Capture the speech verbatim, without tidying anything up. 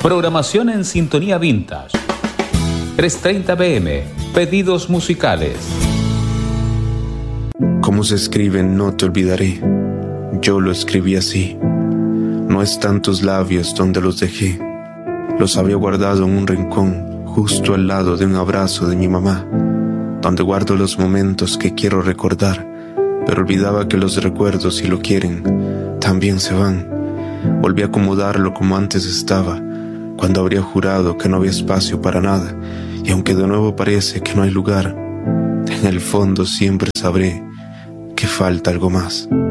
Programación en sintonía vintage. tres treinta p m. Pedidos musicales. Cómo se escribe no te olvidaré. Yo lo escribí así. No están tus labios donde los dejé. Los había guardado en un rincón, justo al lado de un abrazo de mi mamá, donde guardo los momentos que quiero recordar, pero olvidaba que los recuerdos, si lo quieren, también se van. Volví a acomodarlo como antes estaba, cuando habría jurado que no había espacio para nada, y aunque de nuevo parece que no hay lugar, en el fondo siempre sabré que falta algo más.